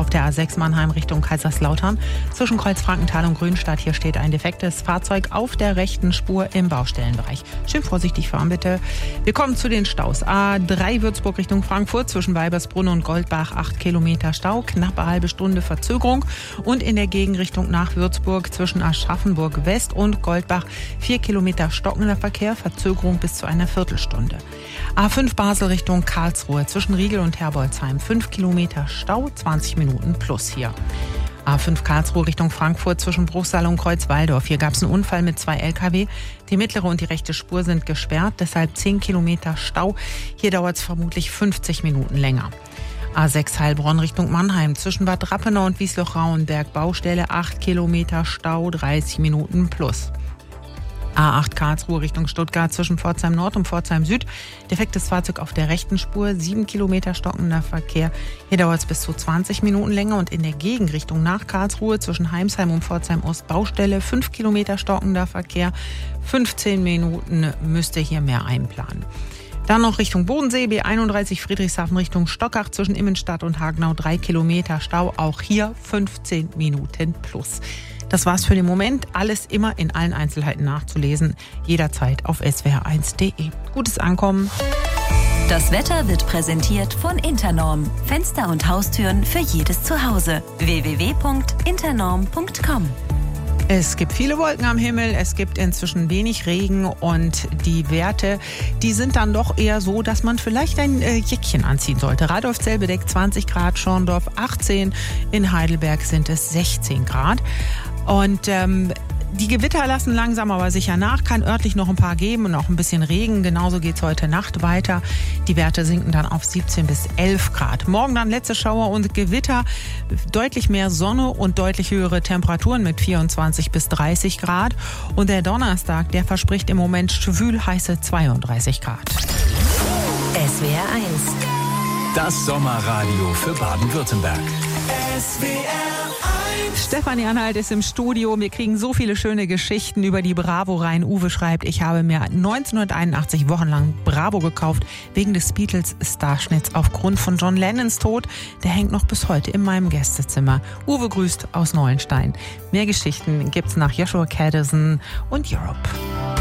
auf der A6 Mannheim Richtung Kaiserslautern. Zwischen Kreuzfrankenthal und Grünstadt. Hier steht ein defektes Fahrzeug auf der rechten Spur im Baustellenbereich. Schön vorsichtig fahren, bitte. Wir kommen zu den Staus. A3 Würzburg Richtung Frankfurt. Zwischen Weibersbrunn und Goldbach 8 Kilometer Stau. Knappe halbe Stunde Verzögerung. Und in der Gegenrichtung nach Würzburg zwischen Aschaffenburg West und Goldbach 4 Kilometer stockender Verkehr. Verzögerung bis zu einer Viertelstunde. A5 Basel Richtung Karlsruhe. Zwischen Riegel und Herbolzheim 5 Kilometer Stau, 20 Minuten plus hier. A5 Karlsruhe Richtung Frankfurt zwischen Bruchsal und Kreuzwaldorf. Hier gab es einen Unfall mit 2 Lkw. Die mittlere und die rechte Spur sind gesperrt, deshalb 10 Kilometer Stau. Hier dauert es vermutlich 50 Minuten länger. A6 Heilbronn Richtung Mannheim. Zwischen Bad Rappenau und Wiesloch-Rauenberg Baustelle 8 Kilometer Stau, 30 Minuten plus. A8 Karlsruhe Richtung Stuttgart zwischen Pforzheim Nord und Pforzheim Süd. Defektes Fahrzeug auf der rechten Spur, 7 Kilometer stockender Verkehr. Hier dauert es bis zu 20 Minuten länger und in der Gegenrichtung nach Karlsruhe zwischen Heimsheim und Pforzheim Ost Baustelle 5 Kilometer stockender Verkehr. 15 Minuten müsst ihr hier mehr einplanen. Dann noch Richtung Bodensee, B31 Friedrichshafen Richtung Stockach zwischen Immenstadt und Hagenau 3 Kilometer Stau. Auch hier 15 Minuten plus. Das war's für den Moment. Alles immer in allen Einzelheiten nachzulesen. Jederzeit auf swr1.de. Gutes Ankommen. Das Wetter wird präsentiert von Internorm. Fenster und Haustüren für jedes Zuhause. www.internorm.com. Es gibt viele Wolken am Himmel, es gibt inzwischen wenig Regen und die Werte, die sind dann doch eher so, dass man vielleicht ein Jäckchen anziehen sollte. Radolfzell bedeckt 20 Grad, Schorndorf 18, in Heidelberg sind es 16 Grad. Und die Gewitter lassen langsam aber sicher nach, kann örtlich noch ein paar geben und auch ein bisschen Regen. Genauso geht es heute Nacht weiter. Die Werte sinken dann auf 17 bis 11 Grad. Morgen dann letzte Schauer und Gewitter, deutlich mehr Sonne und deutlich höhere Temperaturen mit 24 bis 30 Grad. Und der Donnerstag, der verspricht im Moment schwül-heiße 32 Grad. SWR 1. Das Sommerradio für Baden-Württemberg. Stefanie Anhalt ist im Studio. Wir kriegen so viele schöne Geschichten über die Bravo rein. Uwe schreibt, ich habe mir 1981 wochenlang Bravo gekauft, wegen des Beatles-Starschnitts aufgrund von John Lennons Tod. Der hängt noch bis heute in meinem Gästezimmer. Uwe grüßt aus Neuenstein. Mehr Geschichten gibt's nach Joshua Kadison und Europe.